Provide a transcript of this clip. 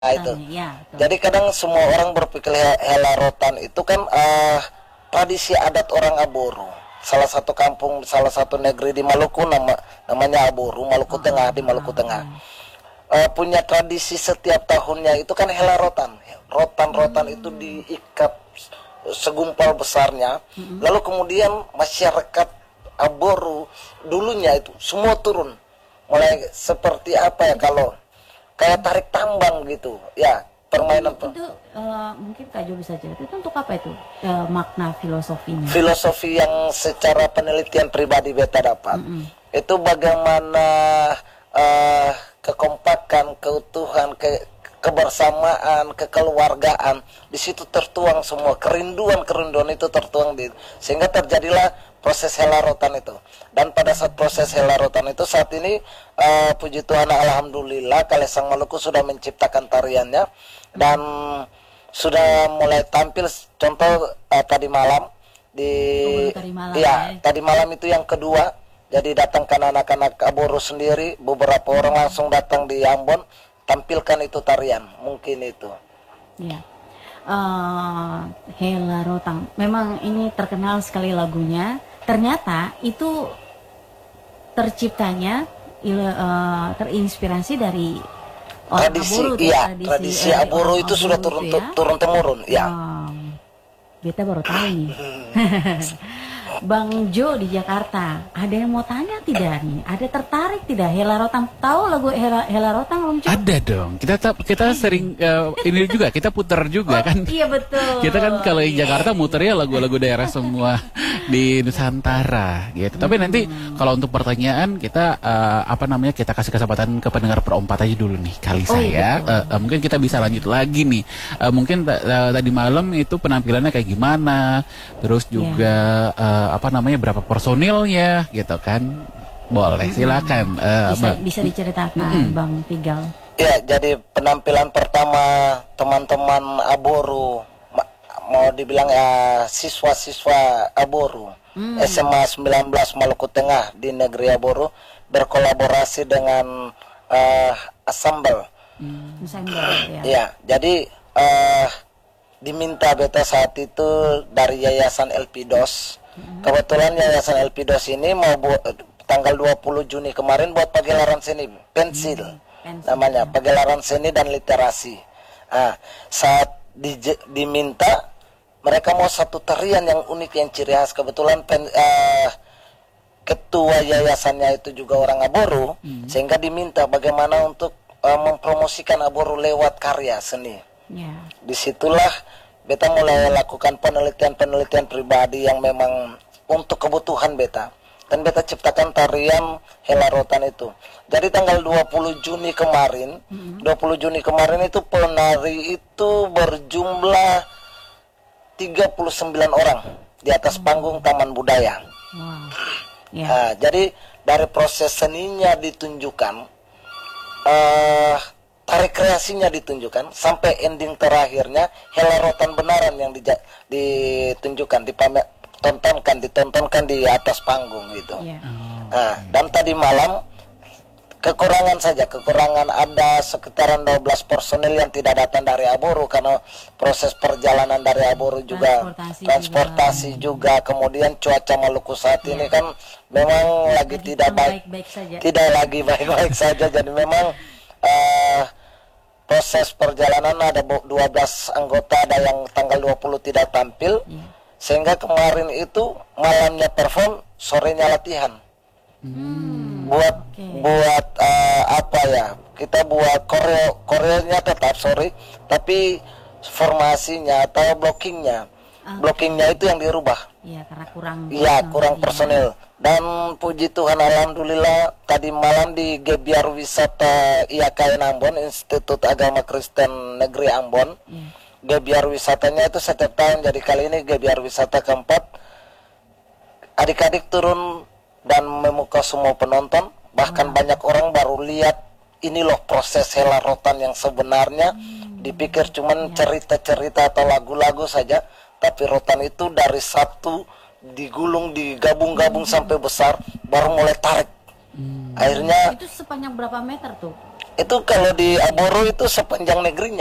Nah, itu. Ya, betul. Jadi kadang semua orang berpikir hela rotan itu kan tradisi adat orang Aboro. Salah satu kampung, salah satu negeri di Maluku namanya Aboro, Maluku Tengah, di Maluku Tengah. Punya tradisi setiap tahunnya itu kan hela rotan. Rotan-rotan itu diikat segumpal besarnya. Lalu kemudian masyarakat Aboro dulunya itu semua turun. Mulai seperti apa ya, kalau kayak tarik tambang gitu ya, permainan itu mungkin Kak Jo bisa cerita itu untuk apa itu, makna filosofinya? Filosofi yang secara penelitian pribadi beta dapat itu bagaimana kekompakan, keutuhan, kebersamaan, kekeluargaan di situ tertuang, semua kerinduan itu tertuang sehingga terjadilah proses hela rotan itu. Dan pada saat proses hela rotan itu saat ini puji Tuhan, alhamdulillah Kalesang Maluku sudah menciptakan tariannya dan sudah mulai tampil. Contoh tadi malam tadi malam itu yang kedua. Jadi datangkan anak-anak Aboro sendiri, beberapa orang langsung datang di Ambon, tampilkan itu tarian, mungkin itu. Ya, Hela Rotang, memang ini terkenal sekali lagunya. Ternyata itu terciptanya terinspirasi dari tradisi Aboro, tradisi Aboro itu sudah turun temurun ya. Beta baru tahu nih. Bang Jo di Jakarta, ada yang mau tanya tidak nih? Ada tertarik tidak Hela Rotang? Tahu lagu Hela Rotang, Bang Jo? Ada dong. Kita sering ini juga, kita putar juga kan. Iya betul. Kita kan kalau di Jakarta muternya lagu-lagu daerah semua di Nusantara gitu. Tapi nanti kalau untuk pertanyaan kita kita kasih kesempatan ke pendengar perempat aja dulu nih kali mungkin kita bisa lanjut lagi nih. Mungkin tadi malam itu penampilannya kayak gimana? Terus juga berapa personilnya gitu kan? Boleh, silakan. Bisa diceritakan, Bang Pigal. Ya, jadi penampilan pertama teman-teman Aboro, mau dibilang ya siswa-siswa Aboro, SMA 19 Maluku Tengah di negeri Aboro, berkolaborasi dengan Assemble. Ya, jadi diminta beta saat itu dari Yayasan Elpidos. Kebetulan Yayasan Elpidos ini mau tanggal 20 Juni kemarin buat pagelaran seni pensil. Namanya pagelaran seni dan literasi. Saat diminta, mereka mau satu tarian yang unik, yang ciri khas. Kebetulan ketua yayasannya itu juga orang Aboro, sehingga diminta bagaimana untuk mempromosikan Aboro lewat karya seni. Disitulah beta mulai lakukan penelitian pribadi yang memang untuk kebutuhan beta. Dan beta ciptakan tarian Hela Rotan itu. Jadi tanggal 20 Juni kemarin, 20 Juni kemarin itu penari itu berjumlah 39 orang di atas panggung Taman Budaya. Jadi dari proses seninya ditunjukkan, tarik kreasinya ditunjukkan, sampai ending terakhirnya Hela Rotan benaran yang ditunjukkan, ditontonkan di atas panggung gitu. Dan tadi malam kekurangan ada sekitaran 12 personil yang tidak datang dari Aboro karena proses perjalanan dari Aboro juga transportasi juga. Kemudian cuaca Maluku saat ini kan memang lagi tidak baik-baik saja. Jadi memang proses perjalanan ada 12 anggota, ada yang tanggal 20 tidak tampil. Sehingga kemarin itu malamnya perform, sorenya latihan. Buat kita buat koreonya tetap tapi formasinya atau blockingnya itu yang dirubah. Karena kurang personil. Dan puji Tuhan, alhamdulillah tadi malam di Gebiar Wisata IAKN Ambon, Institut Agama Kristen Negeri Ambon. Gebiar wisatanya itu setiap tahun, jadi kali ini gebiar wisata keempat. Adik-adik turun dan memukau semua penonton. Bahkan banyak orang baru lihat ini loh proses Hela Rotan yang sebenarnya. Dipikir cuman cerita-cerita atau lagu-lagu saja, tapi rotan itu dari satu digulung, digabung-gabung sampai besar, baru mulai tarik. Akhirnya itu sepanjang berapa meter tuh? Itu kalau di Aboro itu sepanjang negerinya.